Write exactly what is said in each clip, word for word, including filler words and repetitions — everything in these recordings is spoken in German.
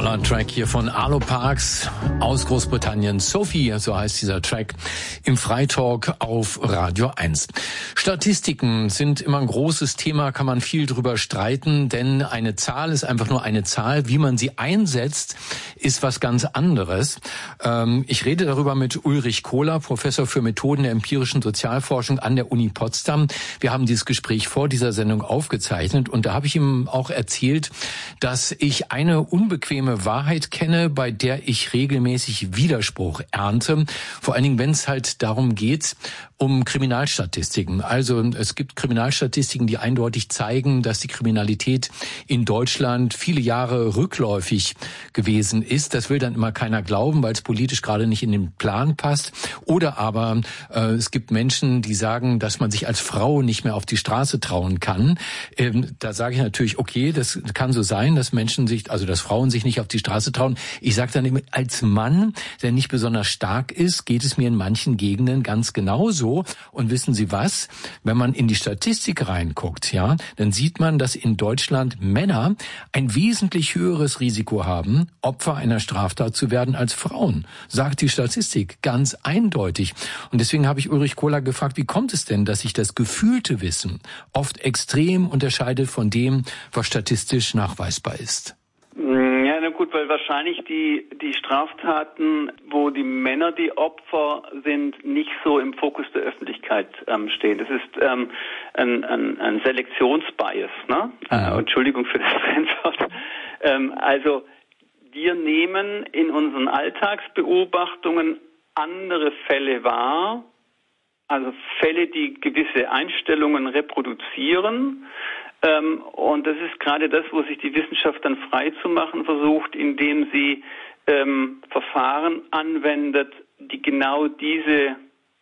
Toller Track hier von Arlo Parks aus Großbritannien. Sophie, so heißt dieser Track, im Freitalk auf Radio eins. Statistiken sind immer ein großes Thema, kann man viel drüber streiten, denn eine Zahl ist einfach nur eine Zahl. Wie man sie einsetzt, ist was ganz anderes. Ähm, ich rede darüber mit Ulrich Kohler, Professor für Methoden der empirischen Sozialforschung an der Uni Potsdam. Wir haben dieses Gespräch vor dieser Sendung aufgezeichnet und da habe ich ihm auch erzählt, dass ich eine unbequeme Wahrheit kenne, bei der ich regelmäßig Widerspruch ernte. Vor allen Dingen, wenn es halt darum geht, um Kriminalstatistiken. Also es gibt Kriminalstatistiken, die eindeutig zeigen, dass die Kriminalität in Deutschland viele Jahre rückläufig gewesen ist. Das will dann immer keiner glauben, weil es politisch gerade nicht in den Plan passt. Oder aber äh, es gibt Menschen, die sagen, dass man sich als Frau nicht mehr auf die Straße trauen kann. Ähm, da sage ich natürlich, okay, das kann so sein, dass Menschen sich, also dass Frauen sich nicht auf die Straße trauen. Ich sage dann immer, als Mann, der nicht besonders stark ist, geht es mir in manchen Gegenden ganz genauso. Und wissen Sie was? Wenn man in die Statistik reinguckt, ja, dann sieht man, dass in Deutschland Männer ein wesentlich höheres Risiko haben, Opfer einer Straftat zu werden als Frauen. Sagt die Statistik ganz eindeutig. Und deswegen habe ich Ulrich Kohler gefragt, wie kommt es denn, dass sich das gefühlte Wissen oft extrem unterscheidet von dem, was statistisch nachweisbar ist? Ja, na gut, weil wahrscheinlich die die Straftaten, wo die Männer die Opfer sind, nicht so im Fokus der Öffentlichkeit ähm, stehen. Das ist ähm, ein, ein, ein Selektionsbias, ne? Ja. Äh, Entschuldigung für das Trendwort. Ähm, also wir nehmen in unseren Alltagsbeobachtungen andere Fälle wahr, also Fälle, die gewisse Einstellungen reproduzieren. Ähm, und das ist gerade das, wo sich die Wissenschaft dann frei zu machen versucht, indem sie ähm, Verfahren anwendet, die genau diese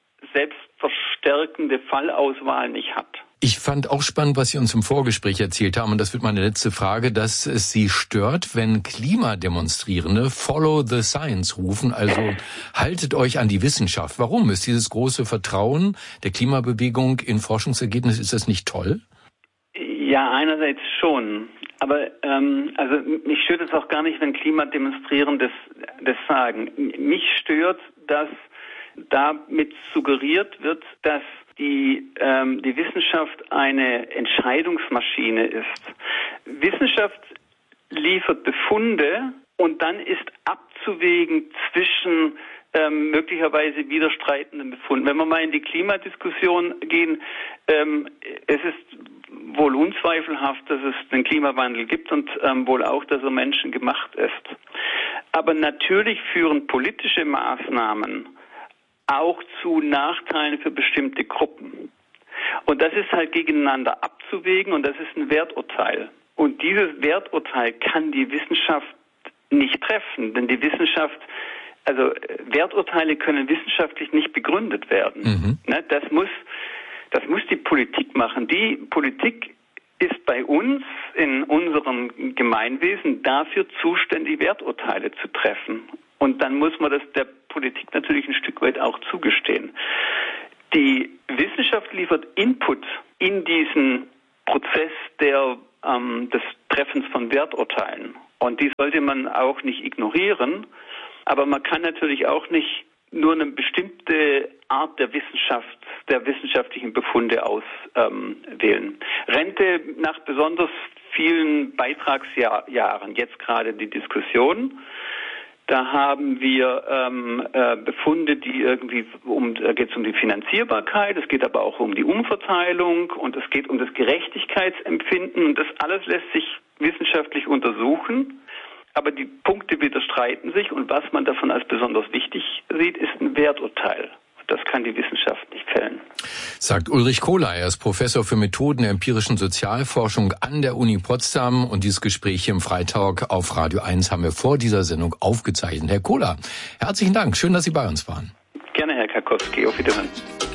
selbstverstärkende Fallauswahl nicht hat. Ich fand auch spannend, was Sie uns im Vorgespräch erzählt haben, und das wird meine letzte Frage, dass es Sie stört, wenn Klimademonstrierende Follow the Science rufen, also haltet euch an die Wissenschaft. Warum? Ist dieses große Vertrauen der Klimabewegung in Forschungsergebnisse, ist das nicht toll? Ja, einerseits schon. Aber ähm, also mich stört es auch gar nicht, wenn Klimademonstrierende das, das sagen. Mich stört, dass damit suggeriert wird, dass die ähm, die Wissenschaft eine Entscheidungsmaschine ist. Wissenschaft liefert Befunde und dann ist abzuwägen zwischen ähm, möglicherweise widerstreitenden Befunden. Wenn wir mal in die Klimadiskussion gehen, ähm, es ist wohl unzweifelhaft, dass es den Klimawandel gibt und ähm, wohl auch, dass er menschengemacht ist. Aber natürlich führen politische Maßnahmen auch zu Nachteilen für bestimmte Gruppen. Und das ist halt gegeneinander abzuwägen und das ist ein Werturteil. Und dieses Werturteil kann die Wissenschaft nicht treffen, denn die Wissenschaft, also Werturteile können wissenschaftlich nicht begründet werden. Mhm. Ne, das muss Das muss die Politik machen. Die Politik ist bei uns in unserem Gemeinwesen dafür zuständig, Werturteile zu treffen. Und dann muss man das der Politik natürlich ein Stück weit auch zugestehen. Die Wissenschaft liefert Input in diesen Prozess der, ähm, des Treffens von Werturteilen. Und die sollte man auch nicht ignorieren. Aber man kann natürlich auch nicht nur eine bestimmte Art der Wissenschaft, der wissenschaftlichen Befunde auswählen. Ähm, Rente nach besonders vielen Beitragsjahren, jetzt gerade die Diskussion. Da haben wir ähm, äh, Befunde, die irgendwie um, da geht es um die Finanzierbarkeit, es geht aber auch um die Umverteilung und es geht um das Gerechtigkeitsempfinden und das alles lässt sich wissenschaftlich untersuchen. Aber die Punkte widerstreiten sich und was man davon als besonders wichtig sieht, ist ein Werturteil. Das kann die Wissenschaft nicht fällen. Sagt Ulrich Kohler, er ist Professor für Methoden der empirischen Sozialforschung an der Uni Potsdam und dieses Gespräch hier im Freitalk auf Radio eins haben wir vor dieser Sendung aufgezeichnet. Herr Kohler, herzlichen Dank, schön, dass Sie bei uns waren. Gerne, Herr Karkowski, auf Wiedersehen.